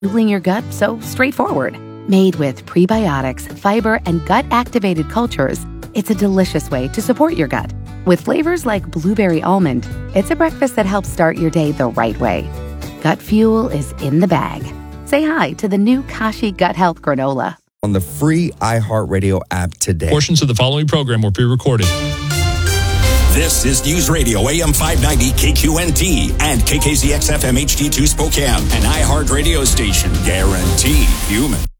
fueling your gut so straightforward. Made with prebiotics, fiber, and gut-activated cultures, it's a delicious way to support your gut. With flavors like blueberry almond, it's a breakfast that helps start your day the right way. Gut Fuel is in the bag. Say hi to the new Kashi Gut Health Granola. On the free iHeartRadio app today. Portions of the following program were pre-recorded. This is News Radio AM 590 KQNT and KKZX FM HD2 Spokane, an iHeart radio station guaranteed human.